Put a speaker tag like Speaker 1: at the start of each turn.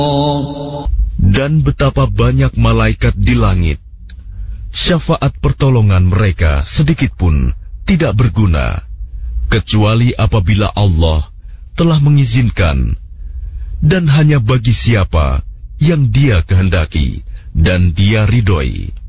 Speaker 1: Dan betapa banyak malaikat di langit, syafaat pertolongan mereka sedikit pun tidak berguna, kecuali apabila Allah telah mengizinkan, dan hanya bagi siapa yang Dia kehendaki dan Dia ridhoi.